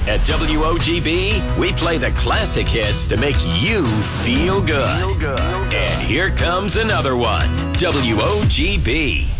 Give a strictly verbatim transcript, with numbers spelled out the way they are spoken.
At W O G B, we play the classic hits to make you feel good. Feel good. And here comes another one. W O G B.